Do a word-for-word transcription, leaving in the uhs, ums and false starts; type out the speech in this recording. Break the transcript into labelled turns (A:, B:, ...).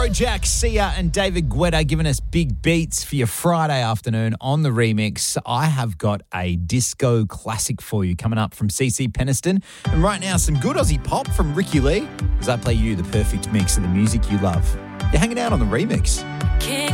A: Afrojack, Sia and David Guetta giving us big beats for your Friday afternoon on the remix. I have got a disco classic for you coming up from C C Peniston. And right now, some good Aussie pop from Ricky Lee as I play you the perfect mix of the music you love. You're hanging out on the remix.
B: King